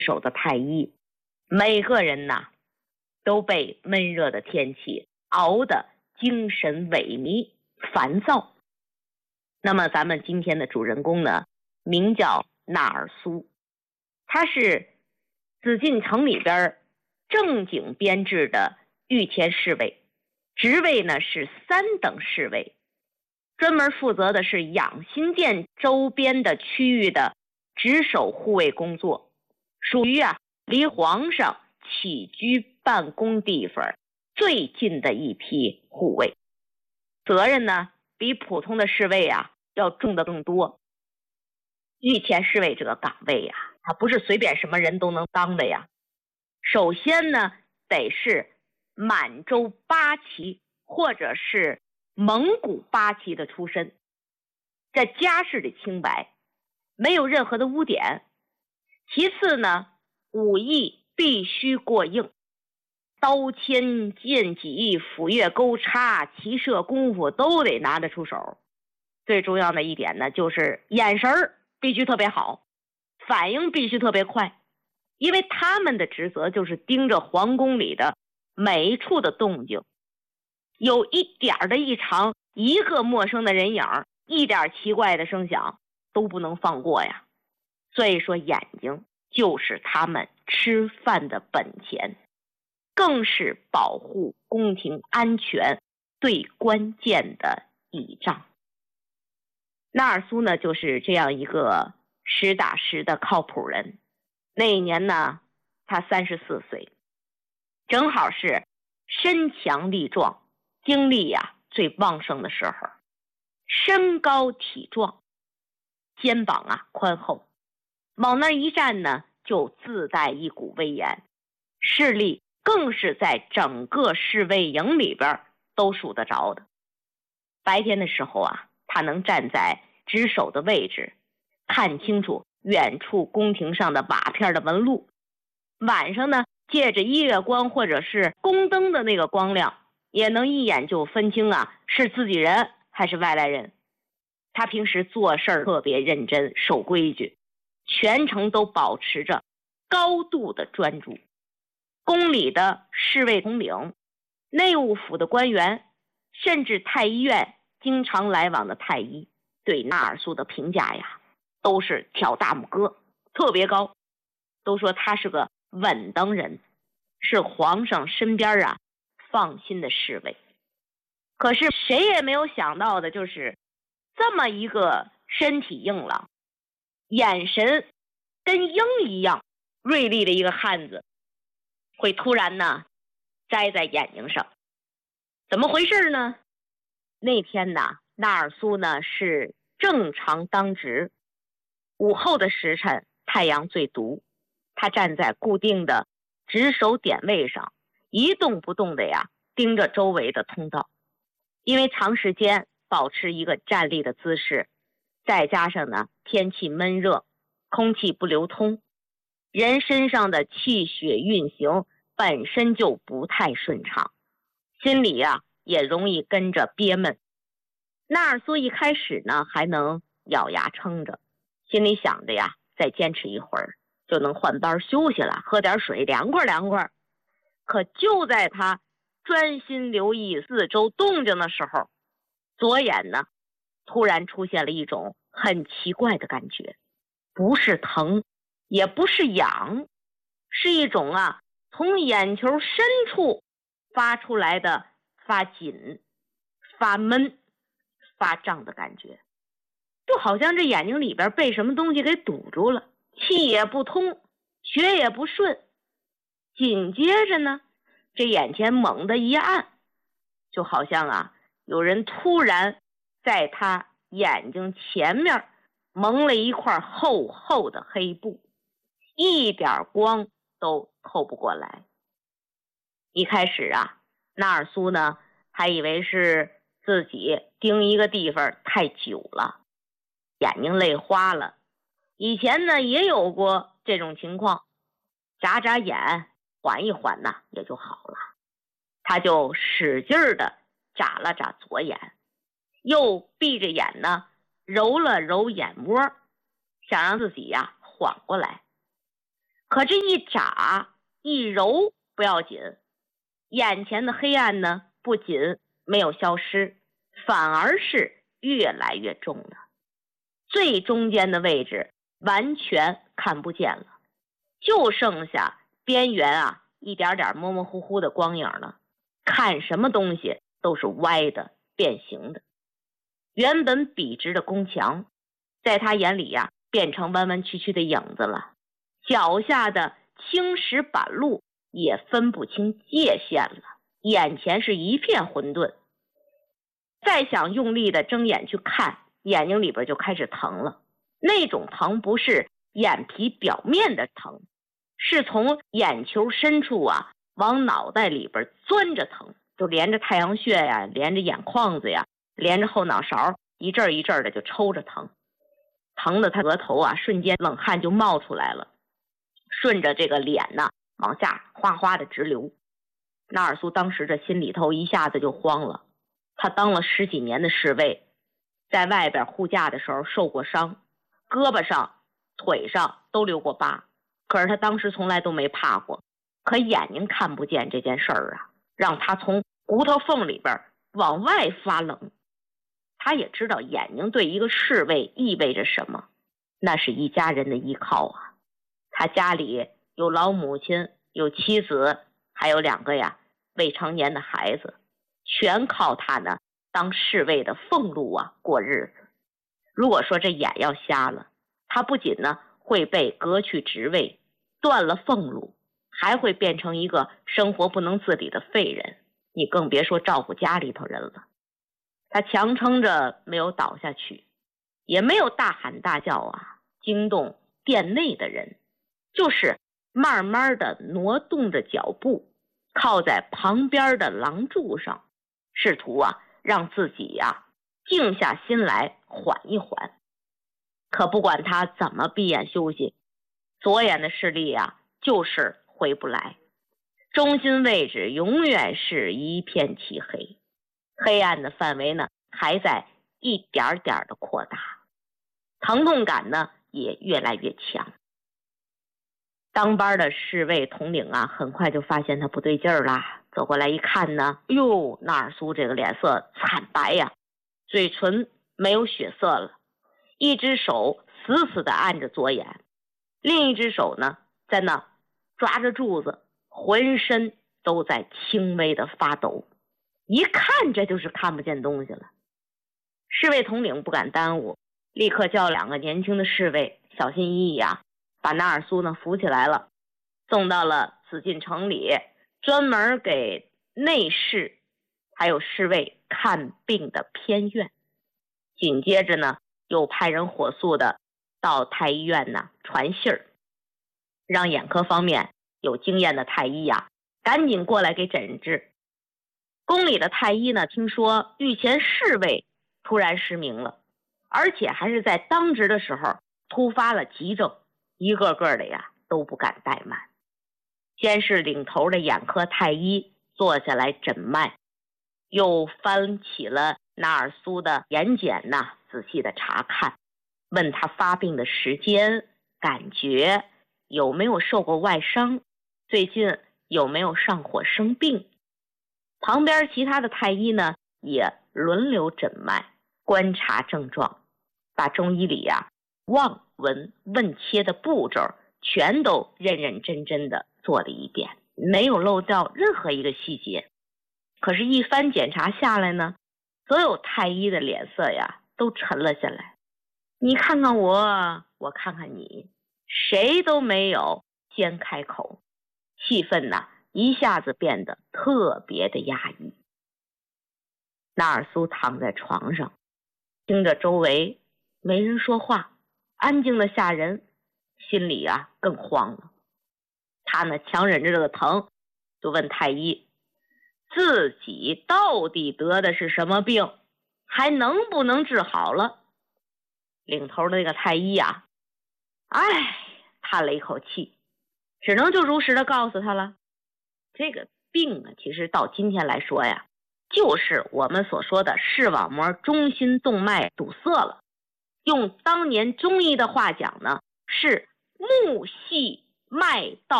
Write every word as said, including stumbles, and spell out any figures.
守的太医，每个人呐都被闷热的天气熬得精神萎靡烦躁。那么咱们今天的主人公呢，名叫纳尔苏，他是紫禁城里边正经编制的御前侍卫，职位呢是三等侍卫，专门负责的是养心殿周边的区域的值守护卫工作，属于啊离皇上起居办公地方最近的一批护卫，责任呢比普通的侍卫啊要重的更多。御前侍卫这个岗位呀、啊，他不是随便什么人都能当的呀。首先呢，得是满洲八旗或者是蒙古八旗的出身，在家世里清白，没有任何的污点。其次呢，武艺必须过硬，刀枪剑戟斧钺钩叉骑射功夫都得拿得出手。最重要的一点呢，就是眼神儿必须特别好，反应必须特别快，因为他们的职责就是盯着皇宫里的每一处的动静，有一点的异常，一个陌生的人影，一点奇怪的声响都不能放过呀。所以说眼睛就是他们吃饭的本钱，更是保护宫廷安全最关键的倚仗。纳尔苏呢，就是这样一个实打实的靠谱人。那一年呢，他三十四岁，正好是身强力壮，精力呀、啊、最旺盛的时候，身高体壮，肩膀啊宽厚，往那一站呢，就自带一股威严，势力更是在整个侍卫营里边都数得着的。白天的时候啊，他能站在值守的位置，看清楚远处宫廷上的瓦片的纹路。晚上呢，借着月光或者是宫灯的那个光亮，也能一眼就分清啊是自己人还是外来人。他平时做事特别认真，守规矩，全程都保持着高度的专注。宫里的侍卫统领、内务府的官员，甚至太医院经常来往的太医，对纳尔苏的评价呀，都是挑大拇哥，特别高，都说他是个稳当人，是皇上身边啊放心的侍卫。可是谁也没有想到的就是，这么一个身体硬朗、眼神跟鹰一样锐利的一个汉子，会突然呢摘在眼睛上。怎么回事呢？那天呢，纳尔苏呢是正常当值，午后的时辰太阳最毒，他站在固定的值守点位上，一动不动的呀盯着周围的通道。因为长时间保持一个站立的姿势，再加上呢天气闷热，空气不流通，人身上的气血运行本身就不太顺畅，心里呀也容易跟着憋闷。纳尔苏一开始呢还能咬牙撑着，心里想着呀再坚持一会儿就能换班休息了，喝点水凉快凉快。可就在他专心留意四周动静的时候，左眼呢突然出现了一种很奇怪的感觉，不是疼也不是痒，是一种啊从眼球深处发出来的发紧、发闷、发胀的感觉，就好像这眼睛里边被什么东西给堵住了，气也不通，血也不顺。紧接着呢，这眼前猛地一暗，就好像啊有人突然在他眼睛前面蒙了一块厚厚的黑布，一点光都透不过来。一开始啊，纳尔苏呢还以为是自己盯一个地方太久了，眼睛累花了。以前呢也有过这种情况，眨眨眼缓一缓呢也就好了。他就使劲的眨了眨左眼，又闭着眼呢揉了揉眼窝，想让自己呀缓过来。 可这一眨一揉不要紧，眼前的黑暗呢，不仅没有消失，反而是越来越重了。最中间的位置完全看不见了，就剩下边缘啊一点点模模糊糊的光影了，看什么东西都是歪的变形的。原本笔直的宫墙在他眼里呀、啊、变成弯弯曲曲的影子了，脚下的青石板路也分不清界限了，眼前是一片混沌。再想用力的睁眼去看，眼睛里边就开始疼了。那种疼不是眼皮表面的疼，是从眼球深处啊往脑袋里边钻着疼，就连着太阳穴呀，连着眼眶子呀，连着后脑勺，一阵一阵的就抽着疼，疼的他额头啊瞬间冷汗就冒出来了，顺着这个脸呢往下哗哗的直流。纳尔苏当时这心里头一下子就慌了，他当了十几年的侍卫，在外边护驾的时候受过伤，胳膊上腿上都留过疤，可是他当时从来都没怕过。可眼睛看不见这件事儿啊，让他从骨头缝里边往外发冷。他也知道眼睛对一个侍卫意味着什么，那是一家人的依靠啊。他家里有老母亲，有妻子，还有两个呀未成年的孩子，全靠他呢当侍卫的俸禄啊过日子。如果说这眼要瞎了，他不仅呢会被革去职位，断了俸禄，还会变成一个生活不能自理的废人，你更别说照顾家里头人了。他强撑着没有倒下去，也没有大喊大叫啊惊动殿内的人，就是慢慢的挪动着脚步，靠在旁边的廊柱上，试图啊让自己呀、啊、静下心来缓一缓。可不管他怎么闭眼休息，左眼的视力啊就是回不来，中心位置永远是一片漆黑，黑暗的范围呢还在一点点的扩大，疼痛感呢也越来越强。当班的侍卫统领啊很快就发现他不对劲儿啦，走过来一看呢，哟，纳尔苏这个脸色惨白呀，嘴唇没有血色了，一只手死死地按着左眼，另一只手呢在那抓着柱子，浑身都在轻微的发抖，一看这就是看不见东西了。侍卫统领不敢耽误，立刻叫两个年轻的侍卫小心翼翼啊把纳尔苏呢扶起来了，送到了紫禁城里专门给内侍还有侍卫看病的偏院。紧接着呢又派人火速的到太医院呢传信儿，让眼科方面有经验的太医呀赶紧过来给诊治。宫里的太医呢听说御前侍卫突然失明了，而且还是在当值的时候突发了急症，一个个的呀都不敢怠慢。先是领头的眼科太医坐下来诊脉，又翻起了纳尔苏的眼睑呐，仔细的查看，问他发病的时间、感觉，有没有受过外伤，最近有没有上火生病。旁边其他的太医呢也轮流诊脉，观察症状，把中医里呀、啊、望闻问切的步骤全都认认真真的做了一遍，没有漏掉任何一个细节。可是一番检查下来呢，所有太医的脸色呀都沉了下来，你看看我，我看看你，谁都没有先开口，气氛呢一下子变得特别的压抑。纳尔苏躺在床上，听着周围没人说话，安静的吓人，心里啊更慌了。他呢强忍着这个疼，就问太医自己到底得的是什么病，还能不能治好了。领头的那个太医啊，哎，叹了一口气，只能就如实的告诉他了，这个病呢其实到今天来说呀，就是我们所说的视网膜中心动脉堵塞了，用当年中医的话讲呢，是木系麦到